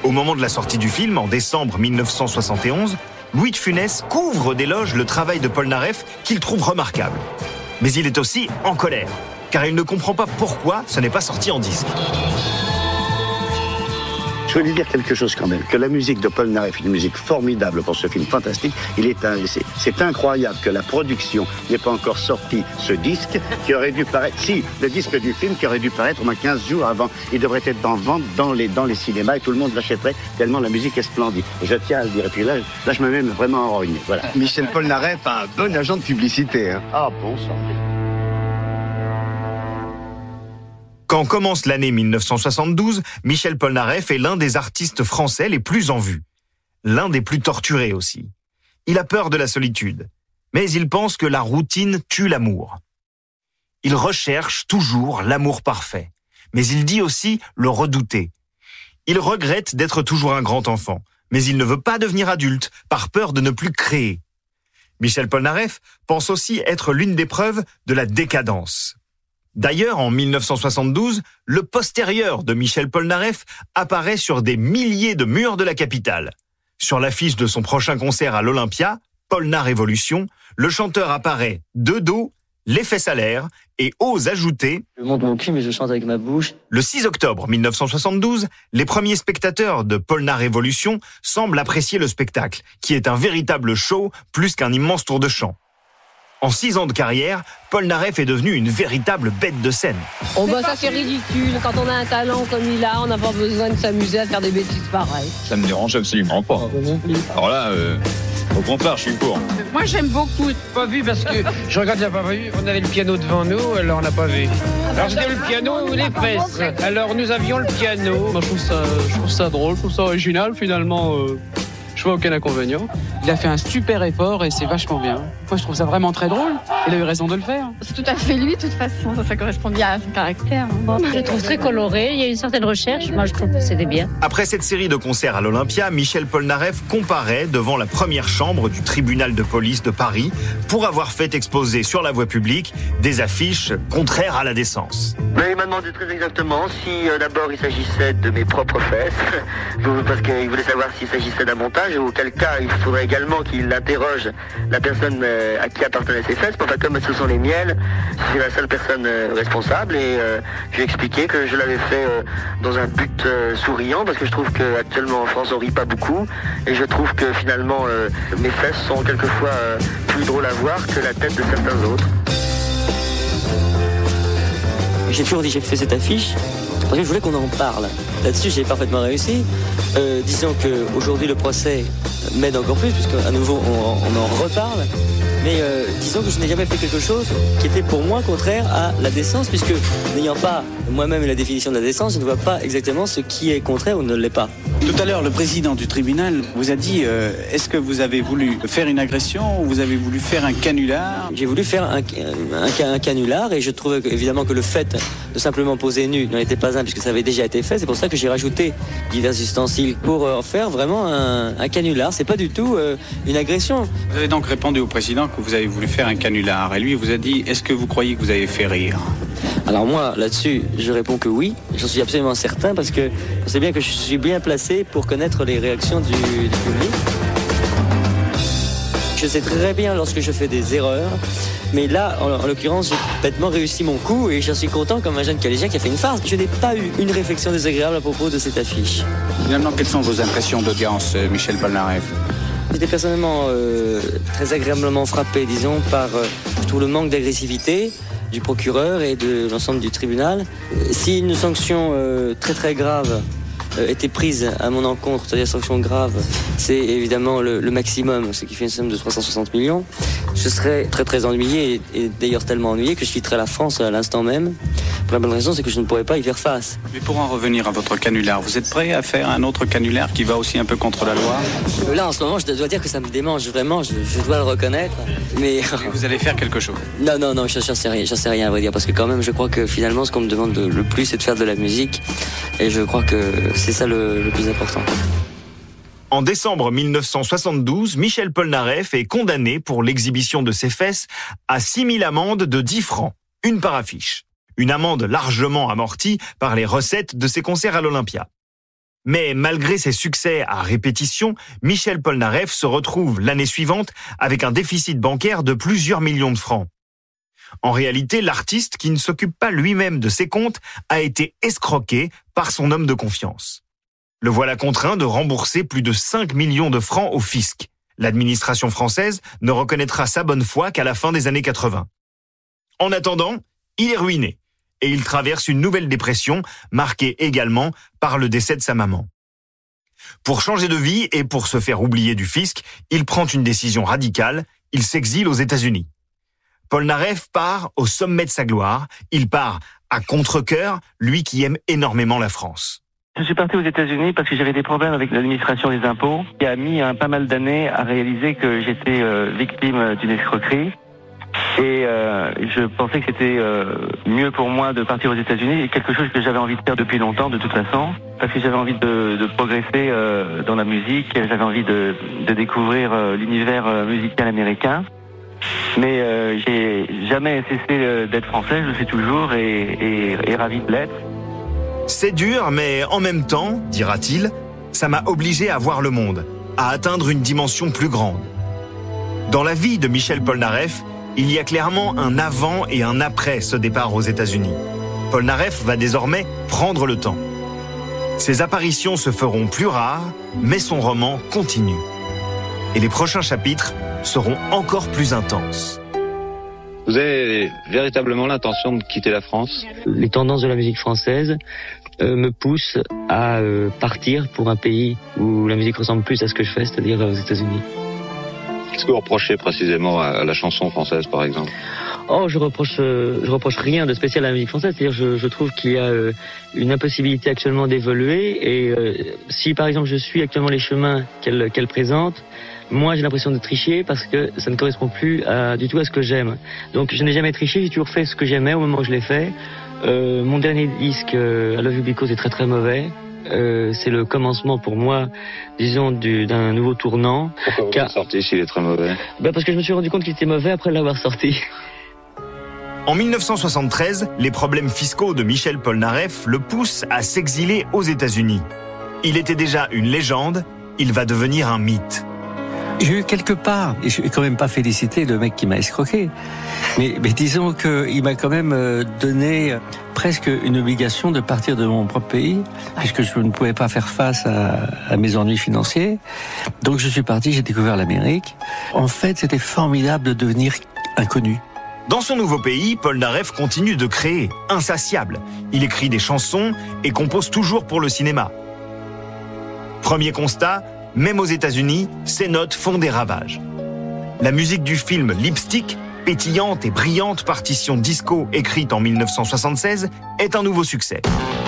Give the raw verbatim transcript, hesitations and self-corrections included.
Au moment de la sortie du film, en décembre mille neuf cent soixante et onze, Louis de Funès couvre d'éloges le travail de Polnareff qu'il trouve remarquable. Mais il est aussi en colère, car il ne comprend pas pourquoi ce n'est pas sorti en disque. Je voulais dire quelque chose quand même, que la musique de Polnareff est une musique formidable pour ce film fantastique. Il est un, c'est, c'est incroyable que la production n'ait pas encore sorti ce disque qui aurait dû paraître, si, le disque du film qui aurait dû paraître au moins quinze jours avant. Il devrait être en vente dans les, dans les cinémas et tout le monde l'achèterait tellement la musique est splendide. Et je tiens à le dire. Et puis là, là je me mets vraiment en rogne. Voilà. Michel Polnareff a un bon agent de publicité. Hein. Ah bon sang. Quand commence l'année mille neuf cent soixante-douze, Michel Polnareff est l'un des artistes français les plus en vue. L'un des plus torturés aussi. Il a peur de la solitude, mais il pense que la routine tue l'amour. Il recherche toujours l'amour parfait, mais il dit aussi le redouter. Il regrette d'être toujours un grand enfant, mais il ne veut pas devenir adulte, par peur de ne plus créer. Michel Polnareff pense aussi être l'une des preuves de la décadence. D'ailleurs, en mille neuf cent soixante-douze, le postérieur de Michel Polnareff apparaît sur des milliers de murs de la capitale. Sur l'affiche de son prochain concert à l'Olympia, Polna Révolution, le chanteur apparaît de dos, les fesses à l'air, et ose ajouter « Je monte mon cul, mais je chante avec ma bouche ». Le six octobre mille neuf cent soixante-douze, les premiers spectateurs de Polna Révolution semblent apprécier le spectacle, qui est un véritable show plus qu'un immense tour de chant. En six ans de carrière, Polnareff est devenu une véritable bête de scène. Oh bah ça c'est ridicule, quand on a un talent comme il a, on n'a pas besoin de s'amuser à faire des bêtises pareilles. Ça me dérange absolument pas. Alors là, euh, au contraire, je suis pour. Moi j'aime beaucoup. Pas vu parce que je regarde, il n'a pas vu. On avait le piano devant nous, alors on n'a pas vu. Alors c'était le piano ou les fesses. Alors nous avions le piano. Moi je trouve ça, je trouve ça drôle, je trouve ça original finalement. Euh... Je vois aucun inconvénient. Il a fait un super effort et c'est vachement bien. Moi, je trouve ça vraiment très drôle. Il a eu raison de le faire. C'est tout à fait lui, de toute façon. Ça, ça correspond bien à son caractère. Bon, je le trouve très coloré. Il y a une certaine recherche. Moi, je trouve que c'était bien. Après cette série de concerts à l'Olympia, Michel Polnareff comparaît devant la première chambre du tribunal de police de Paris pour avoir fait exposer sur la voie publique des affiches contraires à la décence. Mais il m'a demandé très exactement si euh, d'abord il s'agissait de mes propres fesses, parce qu'il voulait savoir s'il s'agissait d'un montage, ou auquel cas il faudrait également qu'il interroge la personne euh, à qui appartenaient ces fesses. Enfin, comme ce sont les miennes, c'est la seule personne euh, responsable, et euh, je lui ai expliqué que je l'avais fait euh, dans un but euh, souriant, parce que je trouve qu'actuellement en France on rit pas beaucoup, et je trouve que finalement euh, mes fesses sont quelquefois euh, plus drôles à voir que la tête de certains autres. J'ai toujours dit j'ai fait cette affiche parce que je voulais qu'on en parle. Là-dessus, j'ai parfaitement réussi. Euh, disons qu'aujourd'hui, le procès m'aide encore plus, puisqu'à nouveau, on, on en reparle. Mais euh, disons que je n'ai jamais fait quelque chose qui était pour moi contraire à la décence, puisque n'ayant pas moi-même la définition de la décence, je ne vois pas exactement ce qui est contraire ou ne l'est pas. Tout à l'heure, le président du tribunal vous a dit euh, est-ce que vous avez voulu faire une agression ou vous avez voulu faire un canular ? J'ai voulu faire un, un, un canular, et je trouvais évidemment que le fait de simplement poser nu n'en était pas un, puisque ça avait déjà été fait. C'est pour ça que j'ai rajouté divers ustensiles pour euh, en faire vraiment un, un canular. C'est pas du tout euh, une agression. Vous avez donc répondu au président que vous avez voulu faire un canular, et lui vous a dit est-ce que vous croyez que vous avez fait rire ? Alors moi, là-dessus, je réponds que oui. J'en suis absolument certain, parce que je sais bien que je suis bien placé pour connaître les réactions du, du public. Je sais très bien lorsque je fais des erreurs, mais là, en, en l'occurrence, j'ai bêtement réussi mon coup, et j'en suis content comme un jeune collégien qui a fait une farce. Je n'ai pas eu une réflexion désagréable à propos de cette affiche. Finalement, quelles sont vos impressions d'audience, Michel Polnareff ? J'étais personnellement euh, très agréablement frappé, disons, par euh, je trouve le manque d'agressivité du procureur et de l'ensemble du tribunal. Si une sanction euh, très très grave euh, était prise à mon encontre, c'est-à-dire sanction grave, c'est évidemment le, le maximum, ce qui fait une somme de trois cent soixante millions, je serais très très ennuyé, et, et d'ailleurs tellement ennuyé que je quitterais la France à l'instant même. Pour la bonne raison, c'est que je ne pourrais pas y faire face. Mais pour en revenir à votre canular, vous êtes prêt à faire un autre canular qui va aussi un peu contre la loi ? Là, en ce moment, je dois dire que ça me démange vraiment, je, je dois le reconnaître. Mais... Et vous allez faire quelque chose ? Non, non, non, j'en sais rien, j'en sais rien à vrai dire, parce que quand même, je crois que finalement, ce qu'on me demande de, le plus, c'est de faire de la musique, et je crois que c'est ça le, le plus important. En décembre mille neuf cent soixante-douze, Michel Polnareff est condamné pour l'exhibition de ses fesses à six mille amendes de dix francs, une par affiche. Une amende largement amortie par les recettes de ses concerts à l'Olympia. Mais malgré ses succès à répétition, Michel Polnareff se retrouve l'année suivante avec un déficit bancaire de plusieurs millions de francs. En réalité, l'artiste, qui ne s'occupe pas lui-même de ses comptes, a été escroqué par son homme de confiance. Le voilà contraint de rembourser plus de cinq millions de francs au fisc. L'administration française ne reconnaîtra sa bonne foi qu'à la fin des années quatre-vingts. En attendant, il est ruiné et il traverse une nouvelle dépression marquée également par le décès de sa maman. Pour changer de vie et pour se faire oublier du fisc, il prend une décision radicale, il s'exile aux États-Unis. Polnareff part au sommet de sa gloire, il part à contre-cœur, lui qui aime énormément la France. Je suis parti aux États-Unis parce que j'avais des problèmes avec l'administration des impôts, qui a mis un, pas mal d'années à réaliser que j'étais euh, victime d'une escroquerie. Et euh, je pensais que c'était euh, mieux pour moi de partir aux États-Unis, et quelque chose que j'avais envie de faire depuis longtemps de toute façon, parce que j'avais envie de, de progresser euh, dans la musique, j'avais envie de, de découvrir euh, l'univers euh, musical américain. Mais euh, j'ai jamais cessé d'être français, je le suis toujours et, et, et ravi de l'être. C'est dur, mais en même temps, dira-t-il, ça m'a obligé à voir le monde, à atteindre une dimension plus grande. Dans la vie de Michel Polnareff, il y a clairement un avant et un après ce départ aux États-Unis. Polnareff va désormais prendre le temps. Ses apparitions se feront plus rares, mais son roman continue. Et les prochains chapitres seront encore plus intenses. Vous avez véritablement l'intention de quitter la France ? Les tendances de la musique française euh, me poussent à euh, partir pour un pays où la musique ressemble plus à ce que je fais, c'est-à-dire aux États-Unis. Qu'est-ce que vous reprochez précisément à la chanson française, par exemple ? Oh, je reproche, euh, je reproche rien de spécial à la musique française. C'est-à-dire, je, je trouve qu'il y a euh, une impossibilité actuellement d'évoluer. Et euh, si, par exemple, je suis actuellement les chemins qu'elle qu'elle présente, moi, j'ai l'impression de tricher parce que ça ne correspond plus à, du tout à ce que j'aime. Donc, je n'ai jamais triché. J'ai toujours fait ce que j'aimais au moment où je l'ai fait. Euh, mon dernier disque, euh, I Love You Because, est très très mauvais. Euh, c'est le commencement pour moi, disons, du, d'un nouveau tournant. Pourquoi vous l'avez sorti s'il est très mauvais ? Ben parce que je me suis rendu compte qu'il était mauvais après l'avoir sorti. En dix-neuf cent soixante-treize, les problèmes fiscaux de Michel Polnareff le poussent à s'exiler aux États-Unis. Il était déjà une légende, il va devenir un mythe. J'ai eu quelque part, et je vais quand même pas féliciter le mec qui m'a escroqué, mais, mais disons qu'il m'a quand même donné presque une obligation de partir de mon propre pays, puisque je ne pouvais pas faire face à, à mes ennuis financiers. Donc je suis parti, j'ai découvert l'Amérique. En fait, c'était formidable de devenir inconnu. Dans son nouveau pays, Polnareff continue de créer, insatiable. Il écrit des chansons et compose toujours pour le cinéma. Premier constat, même aux États-Unis, ses notes font des ravages. La musique du film Lipstick, pétillante et brillante partition disco écrite en dix-neuf cent soixante-seize, est un nouveau succès.